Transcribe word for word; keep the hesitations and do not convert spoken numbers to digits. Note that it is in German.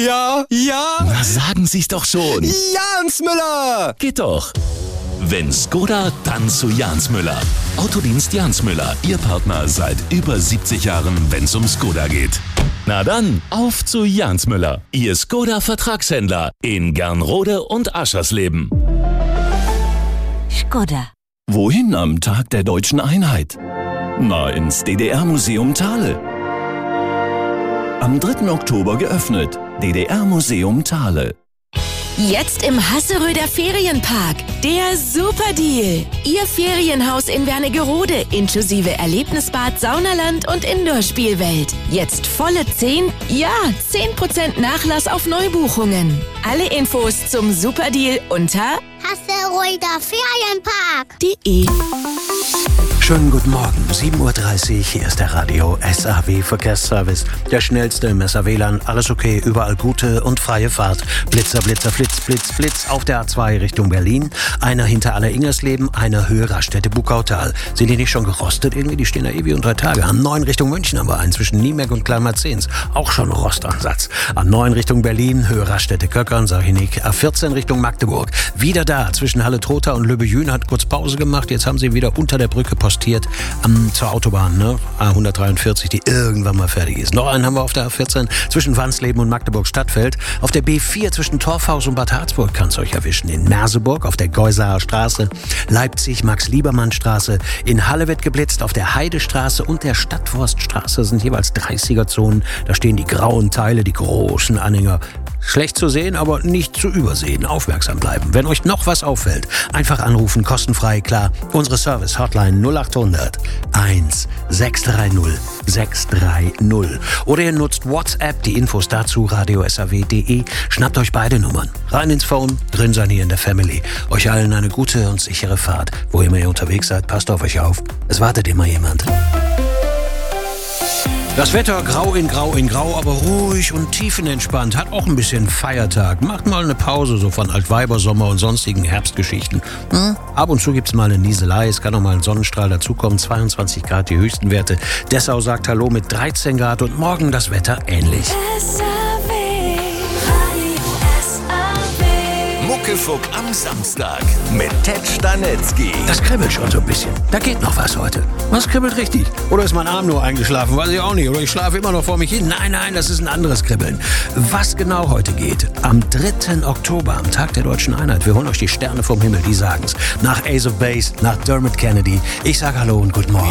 Ja, ja. Na, sagen Sie's doch schon. Jans Müller. Geht doch. Wenn Skoda, dann zu Jans Müller. Autodienst Jans Müller, Ihr Partner seit über siebzig Jahren, wenn's um Skoda geht. Na dann, auf zu Jans Müller, Ihr Skoda-Vertragshändler in Gernrode und Aschersleben. Skoda. Wohin am Tag der Deutschen Einheit? Na, ins D D R-Museum Thale. Am dritten Oktober geöffnet. D D R-Museum Thale. Jetzt im Hasseröder Ferienpark. Der Superdeal. Ihr Ferienhaus in Wernigerode inklusive Erlebnisbad, Saunaland und Indoor-Spielwelt. Jetzt volle zehn, ja, zehn Prozent Nachlass auf Neubuchungen. Alle Infos zum Superdeal unter Hasseröder Ferienpark punkt de. Schönen guten Morgen, sieben Uhr dreißig, hier ist der Radio S A W Verkehrsservice. Der schnellste im S A W-Land, alles okay, überall gute und freie Fahrt. Blitzer, Blitzer, Flitz, Blitz, Flitz auf der A zwei Richtung Berlin. Einer hinter Aller-Ingersleben, einer Höhe Raststätte Buckautal. Sind die nicht schon gerostet irgendwie? Die stehen da ewig und drei Tage. A neun Richtung München haben wir einen, zwischen Niemerk und Kleinmarzens. Auch schon Rostansatz. A neun Richtung Berlin, Höhe Raststätte Köckern, sag ich nicht. A vierzehn Richtung Magdeburg. Wieder da, zwischen Halle-Trotha und Löbejün, hat kurz Pause gemacht. Jetzt haben sie wieder unter der Brücke postiert um, zur Autobahn, ne? A hundertdreiundvierzig, die irgendwann mal fertig ist. Noch einen haben wir auf der A vierzehn zwischen Wansleben und Magdeburg-Stadtfeld. Auf der B vier zwischen Torfhaus und Bad Harzburg kann es euch erwischen. In Merseburg auf der Geusaer Straße, Leipzig Max-Liebermann-Straße, in Halle wird geblitzt, auf der Heidestraße und der Stadtforststraße sind jeweils dreißiger-Zonen. Da stehen die grauen Teile, die großen Anhänger. Schlecht zu sehen, aber nicht zu übersehen. Aufmerksam bleiben. Wenn euch noch was auffällt, einfach anrufen, kostenfrei, klar. Unsere Service-Hotline null achthundert eins sechs drei null sechs drei null. Oder ihr nutzt WhatsApp, die Infos dazu radio s a w punkt de. Schnappt euch beide Nummern. Rein ins Phone, drin sein hier in der Family. Euch allen eine gute und sichere Fahrt. Wo immer ihr unterwegs seid, passt auf euch auf. Es wartet immer jemand. Das Wetter grau in grau in grau, aber ruhig und tiefenentspannt. Hat auch ein bisschen Feiertag. Macht mal eine Pause so von Altweibersommer und sonstigen Herbstgeschichten. Hm? Ab und zu gibt's mal eine Nieselei. Es kann auch mal ein Sonnenstrahl dazukommen. zweiundzwanzig Grad die höchsten Werte. Dessau sagt Hallo mit dreizehn Grad und morgen das Wetter ähnlich. Muckefuck am Samstag mit Ted Stanetzky. Das kribbelt schon so ein bisschen. Da geht noch was heute. Was kribbelt richtig? Oder ist mein Arm nur eingeschlafen? Weiß ich auch nicht. Oder ich schlafe immer noch vor mich hin. Nein, nein, das ist ein anderes Kribbeln. Was genau heute geht? Am dritten Oktober, am Tag der Deutschen Einheit. Wir holen euch die Sterne vom Himmel, die sagen's. Nach Ace of Base, nach Dermot Kennedy. Ich sage Hallo und guten Morgen.